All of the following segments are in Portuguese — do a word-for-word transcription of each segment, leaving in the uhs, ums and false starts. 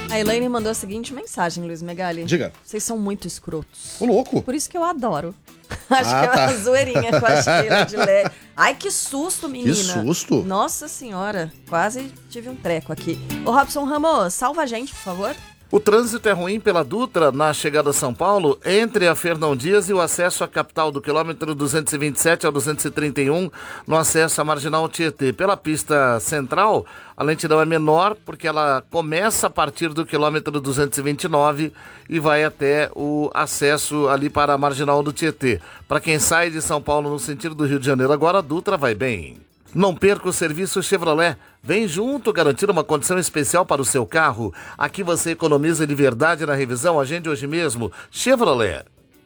A Elaine mandou a seguinte mensagem, Luiz Megali. Diga. Vocês são muito escrotos. Ô, louco. Por isso que eu adoro. Acho Ah, que é tá. uma zoeirinha com a Sheila de Lé. Ai, que susto, menina. Que susto. Nossa senhora, quase tive um treco aqui. Ô, Robson Ramos, salva a gente, por favor. O trânsito é ruim pela Dutra na chegada a São Paulo, entre a Fernão Dias e o acesso à capital do quilômetro duzentos e vinte e sete ao duzentos e trinta e um, no acesso à Marginal Tietê. Pela pista central, a lentidão é menor, porque ela começa a partir do quilômetro duzentos e vinte e nove e vai até o acesso ali para a Marginal do Tietê. Para quem sai de São Paulo no sentido do Rio de Janeiro agora, a Dutra vai bem. Não perca o serviço Chevrolet. Vem junto garantir uma condição especial para o seu carro. Aqui você economiza de verdade na revisão. Agende hoje mesmo. Chevrolet.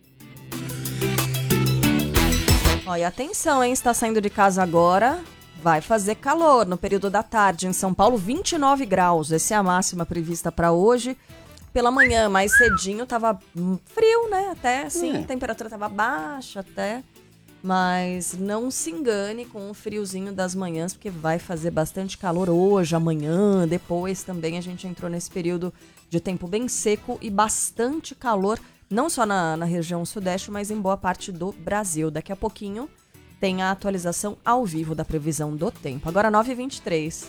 Olha, atenção, hein? Está saindo de casa agora. Vai fazer calor no período da tarde. Em São Paulo, vinte e nove graus. Essa é a máxima prevista para hoje. Pela manhã, mais cedinho, tava frio, né? Até, sim, É. a temperatura tava baixa até. Mas não se engane com o friozinho das manhãs, porque vai fazer bastante calor hoje, amanhã, depois também a gente entrou nesse período de tempo bem seco e bastante calor, não só na, na região sudeste, mas em boa parte do Brasil. Daqui a pouquinho tem a atualização ao vivo da previsão do tempo. Agora nove e vinte e três.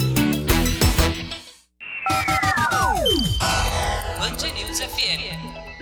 Band News F M.